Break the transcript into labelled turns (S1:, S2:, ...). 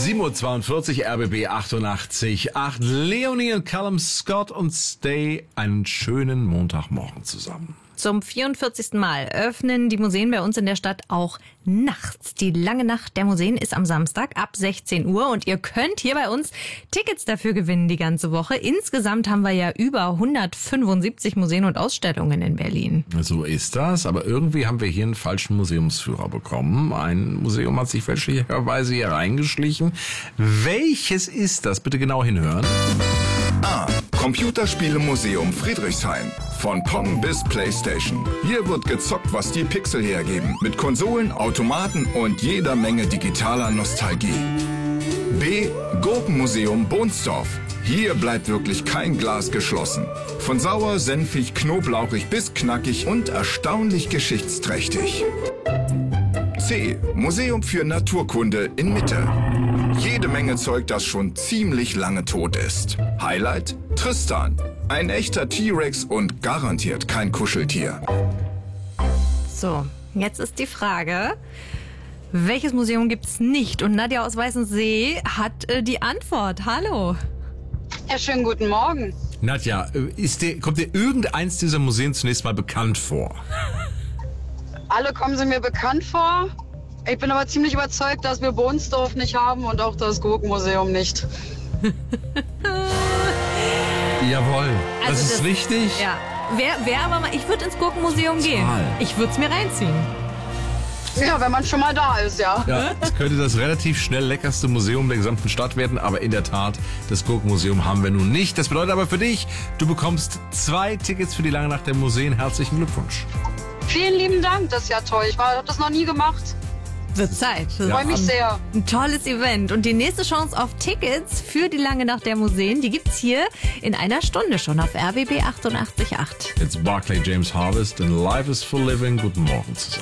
S1: 7:42 Uhr, RBB 88.8. Leonie und Callum Scott und Stay einen schönen Montagmorgen zusammen.
S2: Zum 44. Mal öffnen die Museen bei uns in der Stadt auch nachts. Die lange Nacht der Museen ist am Samstag ab 16 Uhr und ihr könnt hier bei uns Tickets dafür gewinnen die ganze Woche. Insgesamt haben wir ja über 175 Museen und Ausstellungen in Berlin.
S1: So ist das, aber irgendwie haben wir hier einen falschen Museumsführer bekommen. Ein Museum hat sich fälschlicherweise hier reingeschlichen. Welches ist das? Bitte genau hinhören.
S3: Computerspielemuseum Friedrichshain. Von Pong bis Playstation. Hier wird gezockt, was die Pixel hergeben. Mit Konsolen, Automaten und jeder Menge digitaler Nostalgie. B. Gurkenmuseum Bohnsdorf. Hier bleibt wirklich kein Glas geschlossen. Von sauer, senfig, knoblauchig bis knackig und erstaunlich geschichtsträchtig. C. Museum für Naturkunde in Mitte. Jede Menge Zeug, das schon ziemlich lange tot ist. Highlight? Tristan. Ein echter T-Rex und garantiert kein Kuscheltier.
S2: So, jetzt ist die Frage, welches Museum gibt's nicht? Und Nadja aus Weißensee hat die Antwort. Hallo.
S4: Ja, schönen guten Morgen.
S1: Nadja, kommt dir irgendeins dieser Museen zunächst mal bekannt vor?
S4: Alle kommen sie mir bekannt vor. Ich bin aber ziemlich überzeugt, dass wir Bohnsdorf nicht haben und auch das Gurkenmuseum nicht.
S1: Jawohl,
S2: Also
S1: das ist richtig.
S2: Ja. Wer aber mal, ich würde ins Gurkenmuseum gehen. Ich würde es mir reinziehen.
S4: Ja, wenn man schon mal da ist, ja.
S1: Ja, es könnte das relativ schnell leckerste Museum der gesamten Stadt werden, aber in der Tat, das Gurkenmuseum haben wir nun nicht. Das bedeutet aber für dich, du bekommst 2 Tickets für die lange Nacht der Museen. Herzlichen Glückwunsch.
S4: Vielen lieben Dank, das ist ja toll. Ich habe das noch nie gemacht.
S2: Wird Zeit.
S4: Ich freue mich sehr.
S2: Ein tolles Event. Und die nächste Chance auf Tickets für die lange Nacht der Museen, die gibt's hier in einer Stunde schon auf RBB 88.8.
S1: Jetzt Barclay James Harvest and Life is for Living. Guten Morgen zusammen.